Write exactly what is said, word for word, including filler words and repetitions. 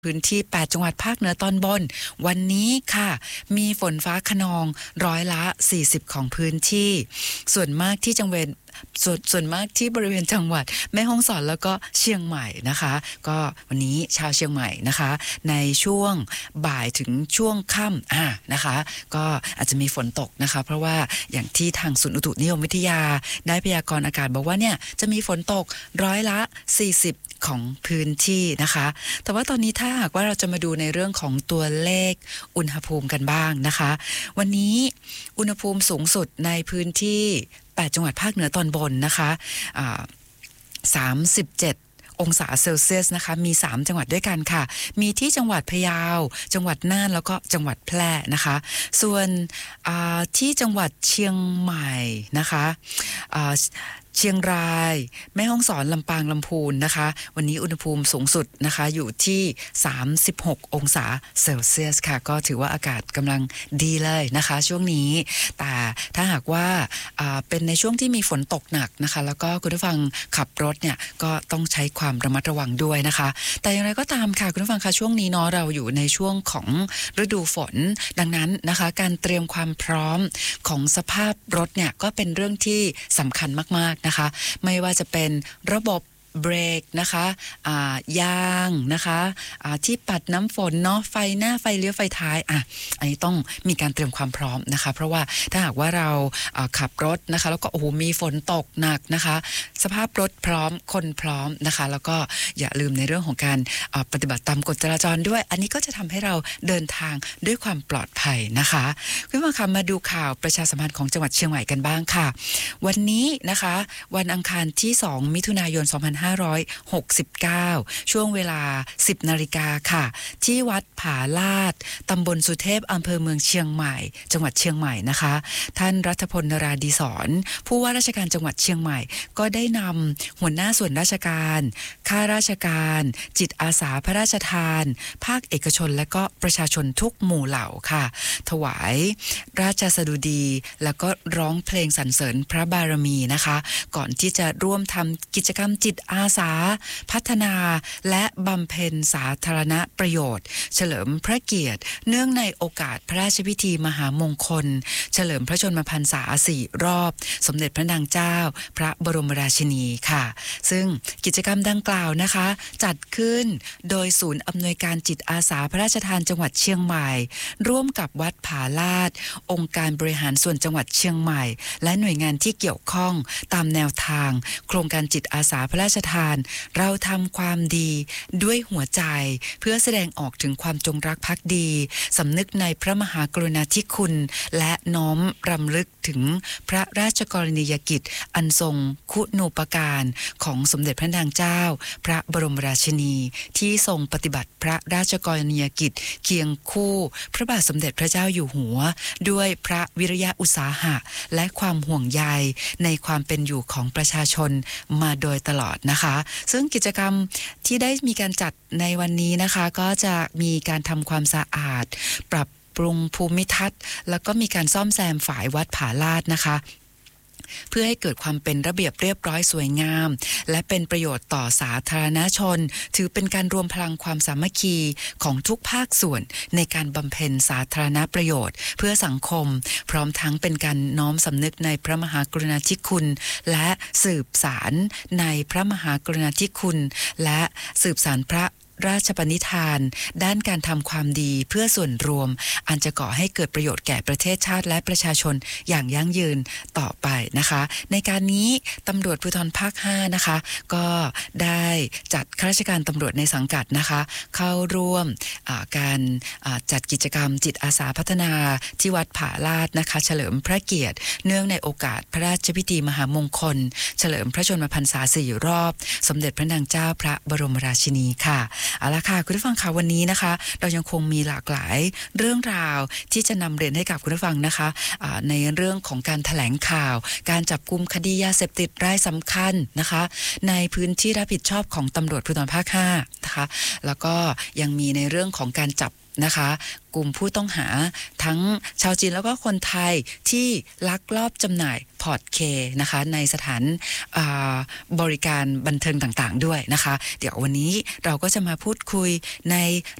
พื้นที่แปดจังหวัดภาคเหนือตอนบนวันนี้ค่ะมีฝนฟ้าคะนองร้อยละสี่สิบของพื้นที่ส่วนมากที่จังหวัดส่วนส่วนมากที่บริเวณจังหวัดแม่ฮ่องสอนแล้วก็เชียงใหม่นะคะก็วันนี้ชาวเชียงใหม่นะคะในช่วงบ่ายถึงช่วงค่ำอ่านะคะก็อาจจะมีฝนตกนะคะเพราะว่าอย่างที่ทางศูนย์อุตุนิยมวิทยาได้พยากรณ์อากาศบอกว่าเนี่ยจะมีฝนตกร้อยละสี่สิบของพื้นที่นะคะแต่ว่าตอนนี้ถ้าหากว่าเราจะมาดูในเรื่องของตัวเลขอุณหภูมิกันบ้างนะคะวันนี้อุณหภูมิสูงสุดในพื้นที่แปดจังหวัดภาคเหนือตอนบนนะคะอ่าสามสิบเจ็ดองศาเซลเซียสนะคะมีสามจังหวัดด้วยกันค่ะมีที่จังหวัดพะเยาจังหวัดน่านแล้วก็จังหวัดแพร่นะคะส่วนที่จังหวัดเชียงใหม่นะคะเชียงรายแม่ฮ่องสอนลำปางลำพูนนะคะวันนี้อุณหภูมิสูงสุดนะคะอยู่ที่สามสิบหกองศาเซลเซียสค่ะก็ถือว่าอากาศกำลังดีเลยนะคะช่วงนี้แต่ถ้าหากว่าเป็นในช่วงที่มีฝนตกหนักนะคะแล้วก็คุณผู้ฟังขับรถเนี่ยก็ต้องใช้ความระมัดระวังด้วยนะคะแต่อย่างไรก็ตามค่ะคุณผู้ฟังคะช่วงนี้เนาะเราอยู่ในช่วงของฤดูฝนดังนั้นนะคะการเตรียมความพร้อมของสภาพรถเนี่ยก็เป็นเรื่องที่สำคัญมากๆนะคะไม่ว่าจะเป็นระบบเบรกนะคะอ่ายางนะคะอ่าที่ปัดน้ำฝนเนาะไฟหน้าไฟเลี้ยวไฟท้ายอ่ะอันนี้ต้องมีการเตรียมความพร้อมนะคะเพราะว่าถ้าหากว่าเราอ่าขับรถนะคะแล้วก็โอ้โหมีฝนตกหนักนะคะสภาพรถพร้อมคนพร้อมนะคะแล้วก็อย่าลืมในเรื่องของการอ่าปฏิบัติตามกฎจราจรด้วยอันนี้ก็จะทำให้เราเดินทางด้วยความปลอดภัยนะคะคุณผู้ชมคะมาดูข่าวประชาสัมพันธ์ของจังหวัดเชียงใหม่กันบ้างค่ะวันนี้นะคะวันอังคารที่สองมิถุนายนสองพันห้าร้อยหกสิบเก้าช่วงเวลา สิบนาฬิกาค่ะที่วัดผาลาดตำบลสุเทพอำเภอเมืองเชียงใหม่จังหวัดเชียงใหม่นะคะท่านรัฐพล นราดีศรผู้ว่าราชการจังหวัดเชียงใหม่ก็ได้นำหัวหน้าส่วนราชการข้าราชการจิตอาสาพระราชทานภาคเอกชนและก็ประชาชนทุกหมู่เหล่าค่ะถวายราชสดุดีแล้วก็ร้องเพลงสรรเสริญพระบารมีนะคะก่อนที่จะร่วมทำกิจกรรมจิตอาสาพัฒนาและบำเพ็ญสาธารณประโยชน์เฉลิมพระเกียรติเนื่องในโอกาสพระราชพิธีมหามงคลเฉลิมพระชนมพรรษาสี่รอบสมเด็จพระนางเจ้าพระบรมราชินีค่ะซึ่งกิจกรรมดังกล่าวนะคะจัดขึ้นโดยศูนย์อำนวยการจิตอาสาพระราชทานจังหวัดเชียงใหม่ร่วมกับวัดผาลาดองค์การบริหารส่วนจังหวัดเชียงใหม่และหน่วยงานที่เกี่ยวข้องตามแนวทางโครงการจิตอาสาพระราชทานเราทำความดีด้วยหัวใจเพื่อแสดงออกถึงความจงรักภักดีสำนึกในพระมหากรุณาธิคุณและน้อมรำลึกถึงพระราชกรณียกิจอันทรงคุณูปการของสมเด็จพระนางเจ้าพระบรมราชินีที่ทรงปฏิบัติพระราชกรณียกิจเคียงคู่พระบาทสมเด็จพระเจ้าอยู่หัวด้วยพระวิริยะอุตสาหะและความห่วงใยในความเป็นอยู่ของประชาชนมาโดยตลอดนะคะซึ่งกิจกรรมที่ได้มีการจัดในวันนี้นะคะก็จะมีการทำความสะอาดปรับปรุงภูมิทัศน์แล้วก็มีการซ่อมแซมฝายวัดผาลาดนะคะเพื่อให้เกิดความเป็นระเบียบเรียบร้อยสวยงามและเป็นประโยชน์ต่อสาธารณชนถือเป็นการรวมพลังความสามัคคีของทุกภาคส่วนในการบำเพ็ญสาธารณประโยชน์เพื่อสังคมพร้อมทั้งเป็นการน้อมสำนึกในพระมหากรุณาธิคุณและสืบสารในพระมหากรุณาธิคุณและสืบสารพระราชปณิธานด้านการทำความดีเพื่อส่วนรวมอันจะก่อให้เกิดประโยชน์แก่ประเทศชาติและประชาชนอย่างยั่งยืนต่อไปนะคะในการนี้ตำรวจภูธรภาคห้านะคะก็ได้จัดข้าราชการตำรวจในสังกัดนะคะเข้าร่วมการจัดกิจกรรมจิตอาสาพัฒนาที่วัดผาลาดนะคะเฉลิมพระเกียรติเนื่องในโอกาสพระราชพิธีมหามงคลเฉลิมพระชนมพรรษาสี่รอบสมเด็จพระนางเจ้าพระบรมราชินีค่ะเอาละค่ะคุณผู้ฟังค่ะวันนี้นะคะเรายังคงมีหลากหลายเรื่องราวที่จะนำเรียนให้กับคุณผู้ฟังนะคะในเรื่องของการแถลงข่าวการจับกุมคดียาเสพติดรายสำคัญนะคะในพื้นที่รับผิดชอบของตำรวจภูธรภาคห้านะคะแล้วก็ยังมีในเรื่องของการจับนะคะกลุ่มผู้ต้องหาทั้งชาวจีนแล้วก็คนไทยที่ลักลอบจำหน่ายพอร์ตเคนะคะในสถานบริการบันเทิงต่างๆด้วยนะคะเดี๋ยววันนี้เราก็จะมาพูดคุยใน